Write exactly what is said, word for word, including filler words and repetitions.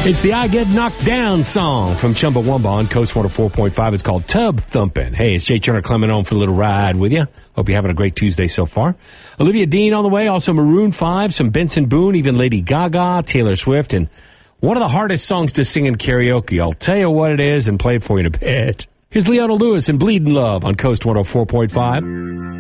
It's the I Get Knocked Down song from Chumbawamba on Coast one oh four point five. It's called Tub Thumpin'. Hey, it's Jay Turner Clement on for a little ride with you. Hope you're having a great Tuesday so far. Olivia Dean on the way, also Maroon five, some Benson Boone, even Lady Gaga, Taylor Swift, and one of the hardest songs to sing in karaoke. I'll tell you what it is and play it for you in a bit. Here's Leona Lewis and Bleedin' Love on Coast one oh four point five.